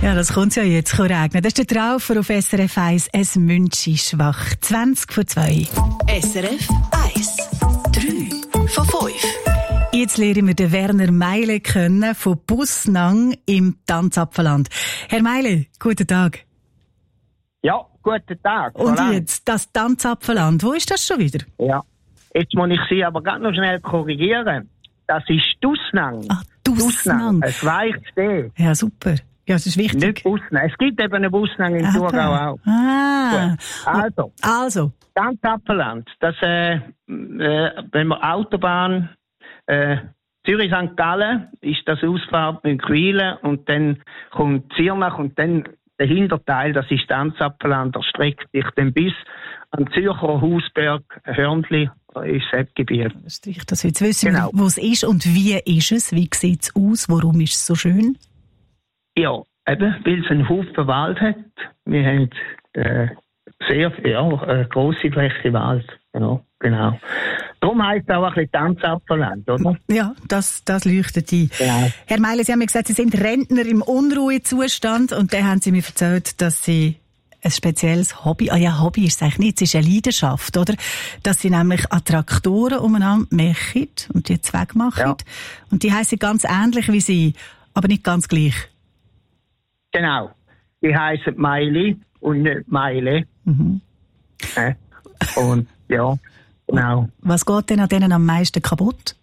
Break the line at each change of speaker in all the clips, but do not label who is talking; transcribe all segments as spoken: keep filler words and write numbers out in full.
Ja, das kommt ja jetzt regnen. Das ist der Traufer auf S R F eins. Es Münchi schwach. zwanzig vor zwei.
S R F eins. drei von fünf.
Jetzt lernen wir den Werner Meile kennen von Bussnang im Tanzapfelland. Herr Meile, guten Tag.
Ja, guten Tag.
Und
Voilà.
jetzt, das Tanzapfelland, wo ist das schon wieder?
Ja. Jetzt muss ich Sie aber gerade noch schnell korrigieren. Das ist Dussnang.
Ah, Dussnang.
Ein weiches D.
Ja, super. Ja, das ist wichtig.
Nicht Bussnang. Es gibt eben einen Bussnang in Thurgau auch.
Ah.
Gut. Also,
Also.
Tanzapfelland. Das, äh, äh, wenn man Autobahn, äh, Zürich Sankt Gallen, ist das Ausfahrt mit Quilen und dann kommt Zirnach und dann der Hinterteil, das ist Tanzapfelland, erstreckt sich dann bis an Zürcher Hausberg, Hörnli, ist das Gebiet.
Strich das jetzt wissen,
Genau.
wo es ist und wie ist es, wie sieht es aus, warum ist es so schön?
Ja, eben, weil es einen Haufen Wald hat. Wir haben äh, sehr ja, eine grosse Fläche Wald. Genau, genau. Darum heisst es auch ein bisschen Tanzapfelland, oder?
Ja, das, das leuchtet ein.
Genau.
Herr Meile, Sie haben mir gesagt, Sie sind Rentner im Unruhezustand und dann haben Sie mir erzählt, dass Sie ein spezielles Hobby, ah ja, Hobby ist es eigentlich nicht, es ist eine Leidenschaft, oder? Dass Sie nämlich an Traktoren umeinander machen und die Zweck machen.
Ja.
Und die heissen ganz ähnlich wie Sie, aber nicht ganz gleich.
Genau. Die heissen Meili und nicht Meile.
Mhm.
Äh, und ja, genau.
Was geht denn an denen am meisten kaputt?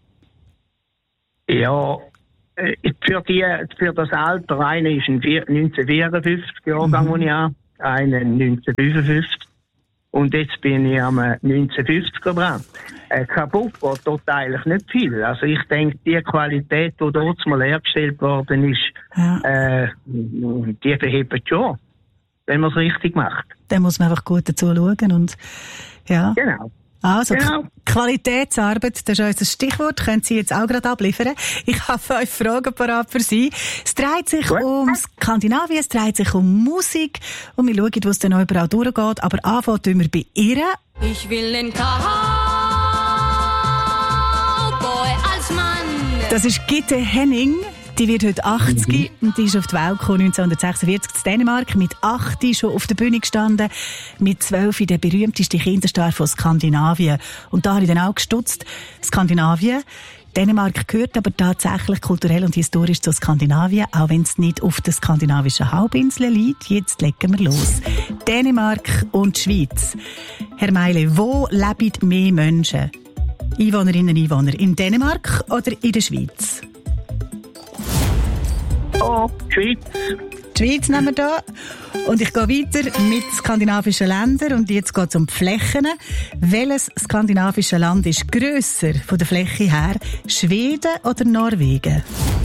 Ja, äh, für, die, für das Alter, einer ist ein vier- neunzehnhundertvierundfünfzig Jahrgang, mhm. ich habe, einer neunzehnhundertfünfundfünfzig. Und jetzt bin ich am neunzehnhundertfünfziger dran. Äh, kaputt geht dort eigentlich nicht viel. Also ich denke, die Qualität, die dort mal hergestellt worden ist,
Ja.
äh, die verhebt schon, wenn man es richtig macht.
Dann muss man einfach gut dazu schauen und, ja.
Genau.
Also,
Genau.
K- Qualitätsarbeit, das ist unser Stichwort, können Sie jetzt auch gerade abliefern. Ich habe fünf Fragen parat für Sie. Es dreht sich
Gut.
um Skandinavien, es dreht sich um Musik und wir schauen, wo es dann auch überall durchgeht. Aber anfangen tun wir bei ihr.
Ich will den Cowboy als Mann.
Das ist Gitte Henning. Die wird heute achtzig und die ist auf die Welt gekommen neunzehnhundertsechsundvierzig in Dänemark. Mit acht schon auf der Bühne gestanden. Mit zwölf der berühmteste Kinderstar von Skandinavien. Und da habe ich dann auch gestutzt. Skandinavien. Dänemark gehört aber tatsächlich kulturell und historisch zu Skandinavien, auch wenn es nicht auf der skandinavischen Halbinsel liegt. Jetzt legen wir los. Dänemark und Schweiz. Herr Meile, wo leben mehr Menschen? Einwohnerinnen und Einwohner in Dänemark oder in der Schweiz?
Oh, die Schweiz.
Die Schweiz nehmen wir da. Und ich gehe weiter mit skandinavischen Ländern. Und jetzt geht es um die Flächen. Welches skandinavische Land ist grösser von der Fläche her? Schweden oder Norwegen?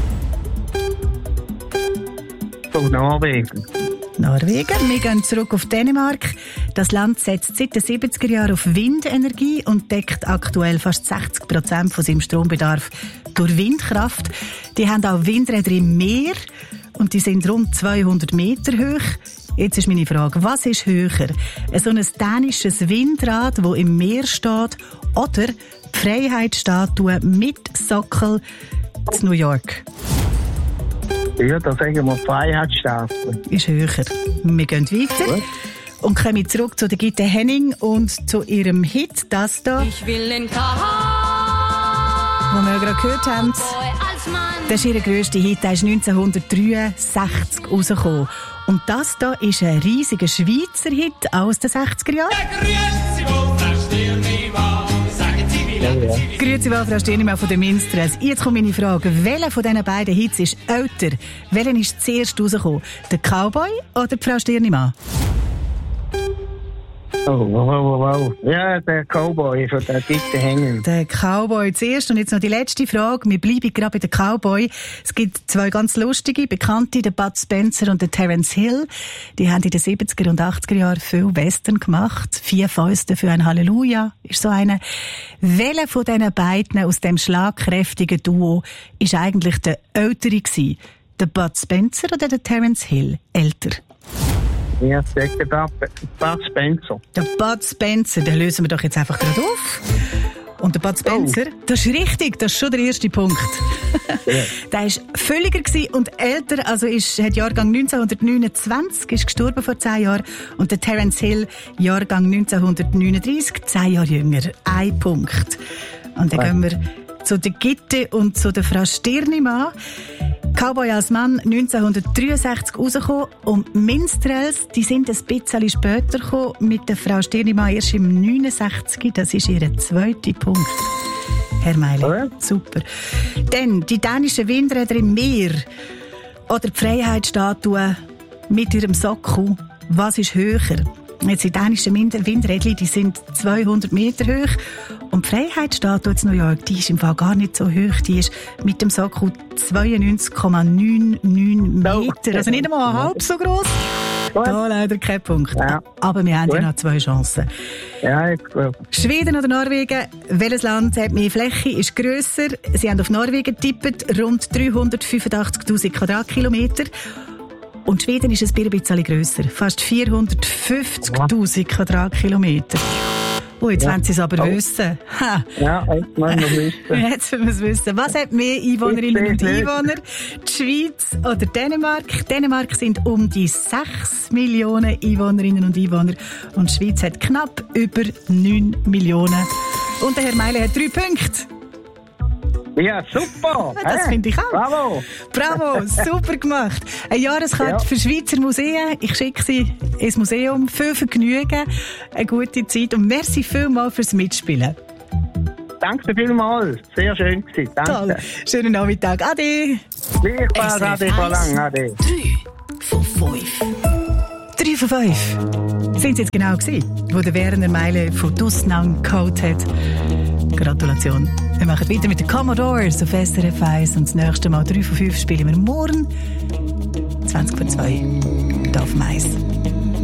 Von Norwegen.
Norwegen. Wir gehen zurück auf Dänemark. Das Land setzt seit den siebziger Jahren auf Windenergie und deckt aktuell fast sechzig Prozent von seinem Strombedarf durch Windkraft. Die haben auch Windräder im Meer und die sind rund zweihundert Meter hoch. Jetzt ist meine Frage, was ist höher? So ein dänisches Windrad, das im Meer steht, oder die Freiheitsstatue mit Sockel in New York?
Ja, da sagen wir Freiheitsstatue.
Ist höher. Wir gehen weiter.
Gut.
Und kommen zurück zu der Gitte Henning und zu ihrem Hit, das da,
Ich will den Cowboy
was wir ja gerade gehört haben.
als Mann.
Das ist ihr grösster Hit, der ist neunzehnhundertdreiundsechzig rausgekommen. Und das da ist ein riesiger Schweizer Hit aus den sechziger Jahren. Grüezi wohl, Frau Stirnimann von den Minstrels. Jetzt kommt meine Frage. Welcher von diesen beiden Hits ist älter? Welcher ist zuerst rausgekommen? Der Cowboy oder die Frau Stirnimann?
Oh, wow, wow, wow. Ja, der Cowboy von der Gitte Henning.
Der Cowboy zuerst. Und jetzt noch die letzte Frage. Wir bleiben gerade bei den Cowboy. Es gibt zwei ganz lustige, bekannte, der Bud Spencer und der Terence Hill. Die haben in den siebziger und achtziger Jahren viel Western gemacht. Vier Fäuste für ein Halleluja ist so eine. Welcher von diesen beiden aus dem schlagkräftigen Duo ist eigentlich der ältere gewesen? Der Bud Spencer oder der Terence Hill? Älter?
Ja, sagt der Bud Spencer.
Der Bud Spencer, den lösen wir doch jetzt einfach gerade auf. Und der Bud Spencer, oh. das ist richtig, das ist schon der erste Punkt. Ja. Der war völliger und älter, also ist, hat Jahrgang neunzehnhundertneunundzwanzig, ist gestorben vor zehn Jahren. Und der Terence Hill, Jahrgang neunzehnhundertneununddreissig, zehn Jahre jünger. Ein Punkt. Und dann ja. gehen wir zu der Gitte und zu der Frau Stirnimann. Cowboy als Mann neunzehnhundertdreiundsechzig rausgekommen und Minstrels, die sind ein bisschen später gekommen, mit der Frau Stirnimann erst im neunundsechzig. Das ist ihr zweiter Punkt. Herr Meile, ja. super. Dann die dänischen Windräder im Meer oder die Freiheitsstatue mit ihrem Sockel. Was ist höher? Jetzt die dänischen Windräder, die sind zweihundert Meter hoch. Und die Freiheitsstatue in New York, die ist im Fall gar nicht so hoch. Die ist mit dem Sockel zweiundneunzig Komma neunundneunzig Meter. Also nicht einmal halb so gross. Da leider kein Punkt. Ja. Aber wir haben ja noch zwei Chancen.
Ja, ist gut.
Schweden oder Norwegen? Welches Land hat mehr Fläche, ist grösser? Sie haben auf Norwegen getippt, rund dreihundertfünfundachtzigtausend Quadratkilometer. Und Schweden ist ein bisschen grösser, fast vierhundertfünfzigtausend Quadratkilometer. Oh, jetzt ja. wollen Sie es aber oh. wissen. Ha.
Ja, jetzt wollen wir wissen.
Jetzt wollen wir es wissen. Was hat mehr Einwohnerinnen und Einwohner? Die Schweiz oder Dänemark? Dänemark sind um die sechs Millionen Einwohnerinnen und Einwohner. Und die Schweiz hat knapp über neun Millionen. Und der Herr Meile hat drei Punkte.
Ja, super!
Das hey, finde ich auch.
Bravo!
Bravo, super gemacht. Eine Jahreskarte ja. für Schweizer Museen. Ich schicke Sie ins Museum. Viel Vergnügen, eine gute Zeit und merci vielmals fürs Mitspielen.
Danke vielmals, sehr schön gewesen. Danke.
Toll. Schönen Nachmittag. Ade.
Gleichfalls, Ade, Frau Lang. Ade.
Drei von fünf.
Drei von fünf. Sind Sie jetzt genau gewesen, wo der Werner Meile von Dussnang geholt hat? Gratulation. Wir machen weiter mit den Commodores auf S R F eins und das nächste Mal drei von fünf spielen wir morgen zwanzig vor zwei auf Mais.